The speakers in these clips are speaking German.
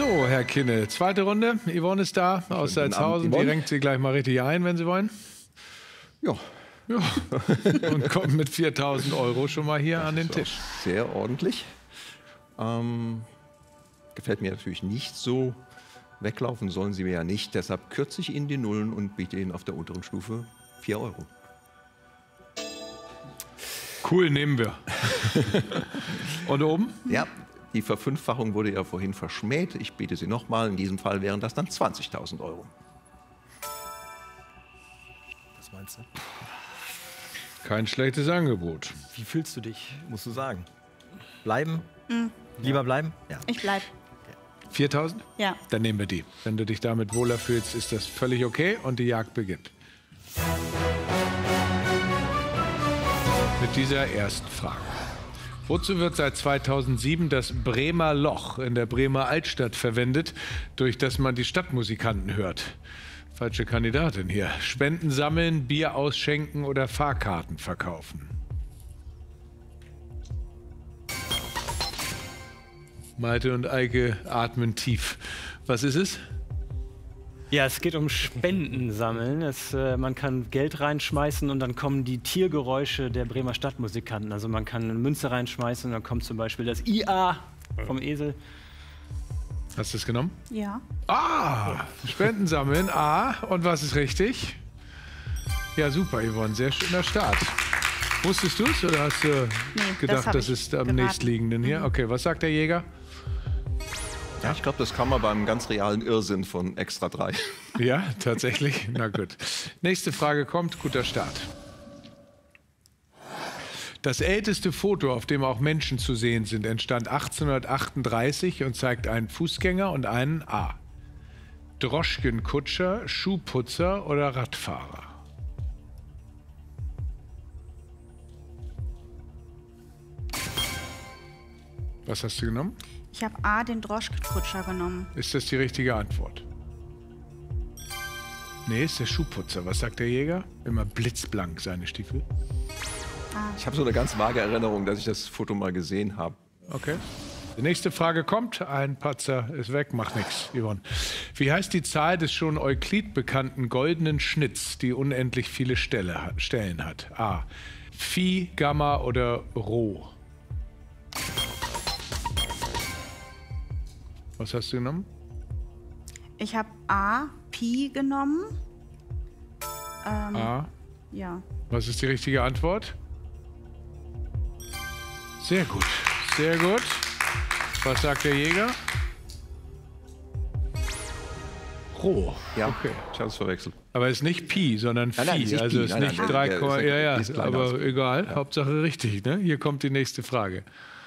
So, Herr Kinne, zweite Runde. Yvonne ist da aus Salzhausen. Die renkt Sie gleich mal richtig ein, wenn Sie wollen. Ja. Ja. Und kommt mit 4.000 € schon mal hier an den Tisch. Sehr ordentlich. Gefällt mir natürlich nicht so. Weglaufen sollen Sie mir ja nicht. Deshalb kürze ich Ihnen die Nullen und biete Ihnen auf der unteren Stufe 4 €. Cool, nehmen wir. Und oben? Ja, die Verfünffachung wurde ja vorhin verschmäht. Ich biete sie nochmal. In diesem Fall wären das dann 20.000 €. Was meinst du? Kein schlechtes Angebot. Wie fühlst du dich, musst du sagen? Bleiben? Lieber bleiben? Ja. Ich bleib. 4.000? Ja. Dann nehmen wir die. Wenn du dich damit wohler fühlst, ist das völlig okay und die Jagd beginnt. Mit dieser ersten Frage. Wozu wird seit 2007 das Bremer Loch in der Bremer Altstadt verwendet, durch das man die Stadtmusikanten hört? Falsche Kandidatin hier. Spenden sammeln, Bier ausschenken oder Fahrkarten verkaufen? Malte und Eike atmen tief. Was ist es? Ja, es geht um Spenden sammeln. Man kann Geld reinschmeißen und dann kommen die Tiergeräusche der Bremer Stadtmusikanten. Also man kann eine Münze reinschmeißen und dann kommt zum Beispiel das IA vom Esel. Hast du es genommen? Ja. Ah, Spenden sammeln. A. Und was ist richtig? Ja, super, Yvonne. Sehr schöner Start. Wusstest du es oder hast du gedacht, das ist am nächstliegenden hier? Okay, was sagt der Jäger? Ja, ich glaube, das kann man beim ganz realen Irrsinn von Extra 3. Ja, tatsächlich? Na gut. Nächste Frage kommt. Guter Start. Das älteste Foto, auf dem auch Menschen zu sehen sind, entstand 1838 und zeigt einen Fußgänger und einen A. Droschkenkutscher, Schuhputzer oder Radfahrer? Was hast du genommen? Ich habe A, den Droschkenkutscher genommen. Ist das die richtige Antwort? Nee, ist der Schuhputzer. Was sagt der Jäger? Immer blitzblank seine Stiefel. Ich habe so eine ganz vage Erinnerung, dass ich das Foto mal gesehen habe. Okay. Die nächste Frage kommt. Ein Patzer ist weg, macht nichts, Yvonne. Wie heißt die Zahl des schon Euklid bekannten goldenen Schnitts, die unendlich viele Stellen hat? A. Phi, Gamma oder Rho? Was hast du genommen? Ich habe A, Pi genommen. A. Ja. Was ist die richtige Antwort? Sehr gut, sehr gut. Was sagt der Jäger? Rho. Ja, okay. Ich habe es verwechselt. Aber es ist nicht Pi, sondern Phi. Nein, nicht also Pi. es ist Nein, nicht nein, 3, der ist kleiner aber als Pi. egal. Ja. Hauptsache richtig. Ne? Hier kommt die nächste Frage.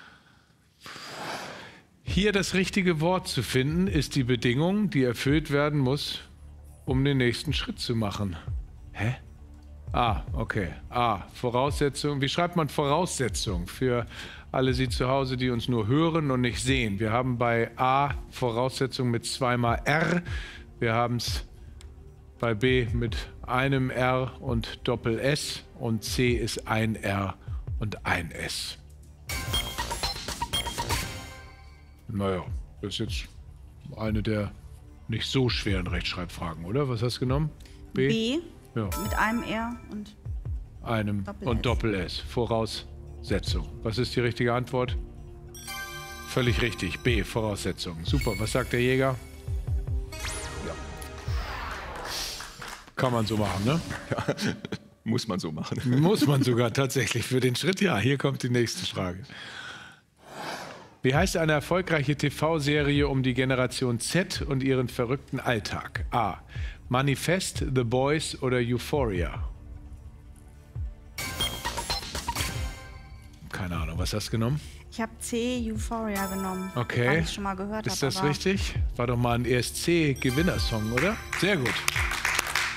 Hier das richtige Wort zu finden, ist die Bedingung, die erfüllt werden muss, um den nächsten Schritt zu machen. Hä? Ah, okay. A, Voraussetzung. Wie schreibt man Voraussetzung für alle Sie zu Hause, die uns nur hören und nicht sehen? Wir haben bei A Voraussetzung mit zweimal R. Wir haben es bei B mit einem R und Doppel S. Und C ist ein R und ein S. Naja, das ist jetzt eine der nicht so schweren Rechtschreibfragen, oder? Was hast du genommen? B, Ja. mit einem R und Einem Doppel und S. Doppel S. Voraussetzung. Was ist die richtige Antwort? Völlig richtig. B, Voraussetzung. Super. Was sagt der Jäger? Ja. Kann man so machen, ne? Ja. Muss man so machen. Muss man sogar tatsächlich für den Schritt. Ja, hier kommt die nächste Frage. Wie heißt eine erfolgreiche TV-Serie um die Generation Z und ihren verrückten Alltag? A. Manifest, The Boys oder Euphoria? Keine Ahnung, was hast du genommen? ich habe C, Euphoria genommen. Okay. Weil ich schon mal gehört habe. Ist das richtig? War doch mal ein ESC-Gewinnersong, oder? Sehr gut.